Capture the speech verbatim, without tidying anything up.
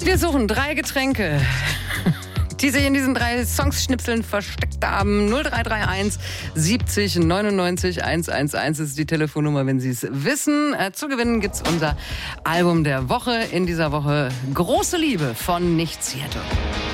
Wir suchen drei Getränke, die sich in diesen drei Songschnipseln versteckt haben. null drei drei eins siebzig neunundneunzig hundertelf ist die Telefonnummer, wenn Sie es wissen. Äh, zu gewinnen gibt's unser Album der Woche. In dieser Woche Große Liebe von Nicht Seattle.